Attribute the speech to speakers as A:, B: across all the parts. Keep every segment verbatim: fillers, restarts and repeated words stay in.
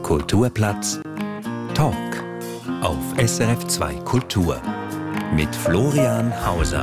A: Kulturplatz Talk auf S R F zwei Kultur mit Florian Hauser.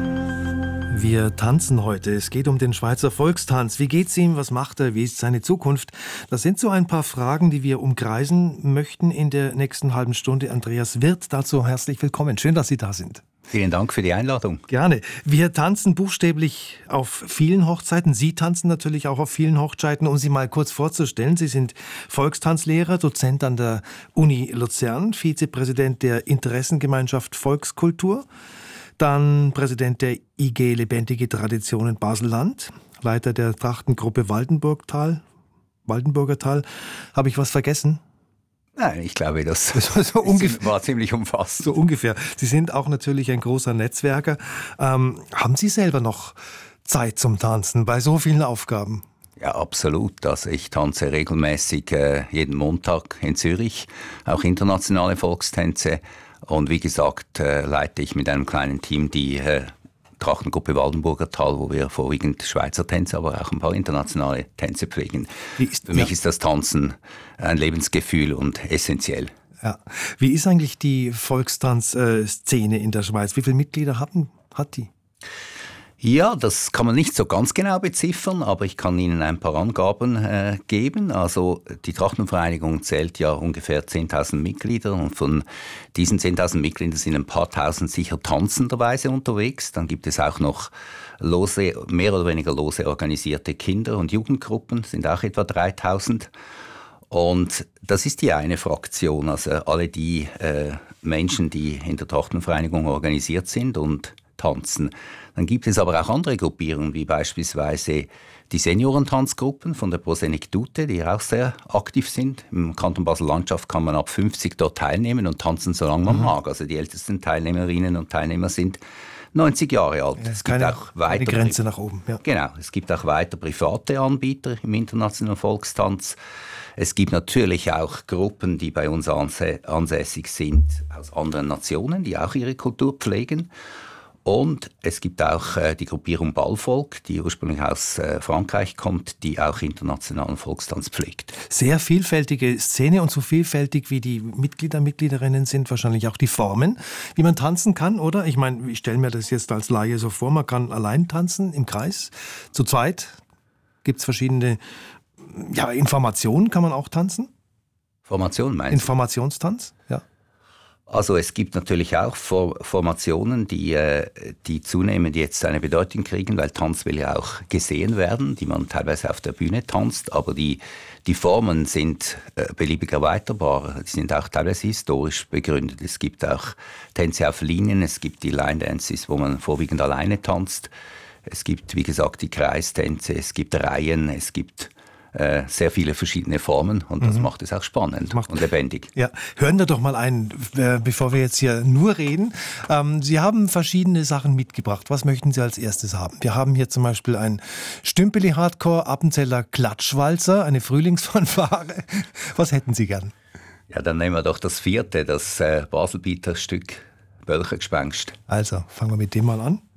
B: Wir tanzen heute. Es geht um den Schweizer Volkstanz. Wie geht's ihm? Was macht er? Wie ist seine Zukunft? Das sind so ein paar Fragen, die wir umkreisen möchten in der nächsten halben Stunde. Andreas Wirth, dazu herzlich willkommen. Schön, dass Sie da sind.
C: Vielen Dank für die Einladung.
B: Gerne. Wir tanzen buchstäblich auf vielen Hochzeiten. Sie tanzen natürlich auch auf vielen Hochzeiten. Um Sie mal kurz vorzustellen, Sie sind Volkstanzlehrer, Dozent an der Uni Luzern, Vizepräsident der Interessengemeinschaft Volkskultur, dann Präsident der I G Lebendige Traditionen Basel-Land, Leiter der Trachtengruppe Waldenburgtal. Waldenburgertal. Habe ich was vergessen?
C: Nein, ich glaube, das,
B: das war, so ungefähr,
C: war ziemlich umfassend.
B: So ungefähr. Sie sind auch natürlich ein großer Netzwerker. Ähm, haben Sie selber noch Zeit zum Tanzen bei so vielen Aufgaben?
C: Ja, absolut. Also ich tanze regelmäßig äh, jeden Montag in Zürich, auch internationale Volkstänze. Und wie gesagt, äh, leite ich mit einem kleinen Team die äh, Trachtengruppe Waldenburgertal, wo wir vorwiegend Schweizer Tänze, aber auch ein paar internationale Tänze pflegen. Ist, Für mich ja. ist das Tanzen ein Lebensgefühl und essentiell.
B: Ja. Wie ist eigentlich die Volkstanzszene in der Schweiz? Wie viele Mitglieder haben, hat die?
C: Ja, das kann man nicht so ganz genau beziffern, aber ich kann Ihnen ein paar Angaben äh, geben. Also die Trachtenvereinigung zählt ja ungefähr zehntausend Mitglieder und von diesen zehntausend Mitgliedern sind ein paar tausend sicher tanzenderweise unterwegs. Dann gibt es auch noch lose, mehr oder weniger lose organisierte Kinder- und Jugendgruppen, sind auch etwa dreitausend. Und das ist die eine Fraktion, also alle die äh, Menschen, die in der Trachtenvereinigung organisiert sind und tanzen. Dann gibt es aber auch andere Gruppierungen, wie beispielsweise die Seniorentanzgruppen von der Prosenektute, die auch sehr aktiv sind. Im Kanton Basel-Landschaft kann man ab fünfzig dort teilnehmen und tanzen, solange man mhm. mag. Also die ältesten Teilnehmerinnen und Teilnehmer sind neunzig Jahre alt.
B: Ja, es gibt keine, auch weiter, keine Grenze nach oben. Ja.
C: Genau, es gibt auch weiter private Anbieter im internationalen Volkstanz. Es gibt natürlich auch Gruppen, die bei uns ansässig sind aus anderen Nationen, die auch ihre Kultur pflegen. Und es gibt auch äh, die Gruppierung Ballvolk, die ursprünglich aus äh, Frankreich kommt, die auch internationalen Volkstanz pflegt.
B: Sehr vielfältige Szene und so vielfältig wie die Mitglieder, Mitgliederinnen sind wahrscheinlich auch die Formen, wie man tanzen kann, oder? Ich meine, ich stelle mir das jetzt als Laie so vor, man kann allein tanzen im Kreis, zu zweit gibt es verschiedene, ja, Informationen kann man auch tanzen?
C: Formationen meinst du?
B: Informationstanz, ja.
C: Also es gibt natürlich auch Formationen, die, die zunehmend jetzt eine Bedeutung kriegen, weil Tanz will ja auch gesehen werden, die man teilweise auf der Bühne tanzt, aber die, die Formen sind beliebig erweiterbar, die sind auch teilweise historisch begründet. Es gibt auch Tänze auf Linien, es gibt die Line Dances, wo man vorwiegend alleine tanzt, es gibt, wie gesagt, die Kreistänze, es gibt Reihen, es gibt Äh, sehr viele verschiedene Formen und das mhm. macht es auch spannend macht, und lebendig.
B: Ja, hören wir doch mal ein, äh, bevor wir jetzt hier nur reden. Ähm, Sie haben verschiedene Sachen mitgebracht. Was möchten Sie als erstes haben? Wir haben hier zum Beispiel ein Stümpeli-Hardcore, Appenzeller Klatschwalzer, eine Frühlingsfanfare. Was hätten Sie gern?
C: Ja, dann nehmen wir doch das vierte, das äh, Baselbieter Stück Bölchergespenst.
B: Also, fangen wir mit dem mal an.